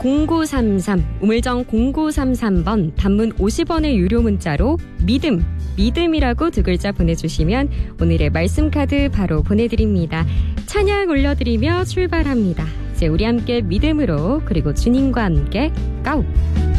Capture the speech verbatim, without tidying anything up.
공구삼삼, 우물정 공구삼삼 번, 단문 오십 원의 유료 문자로 믿음, 믿음이라고 두 글자 보내주시면 오늘의 말씀 카드 바로 보내드립니다. 찬양 올려드리며 출발합니다. 이제 우리 함께 믿음으로, 그리고 주님과 함께 고!